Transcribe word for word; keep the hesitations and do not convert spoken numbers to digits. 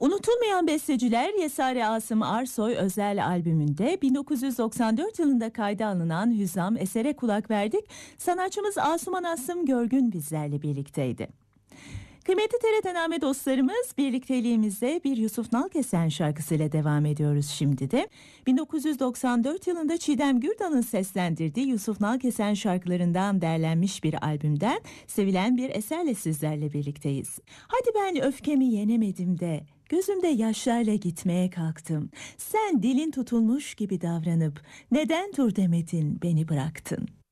Unutulmayan Besteciler Yesari Asım Arsoy özel albümünde bin dokuz yüz doksan dört yılında kayda alınan Hüzzam esere kulak verdik. Sanatçımız Asuman Asım Görgün bizlerle birlikteydi. Kıymetli T R T Name dostlarımız, birlikteliğimize bir Yusuf Nalkesen şarkısıyla devam ediyoruz şimdi de. bin dokuz yüz doksan dört yılında Çiğdem Gürdal'ın seslendirdiği Yusuf Nalkesen şarkılarından derlenmiş bir albümden sevilen bir eserle sizlerle birlikteyiz. Hadi ben öfkemi yenemedim de gözümde yaşlarla gitmeye kalktım. Sen dilin tutulmuş gibi davranıp neden dur demedin, beni bıraktın.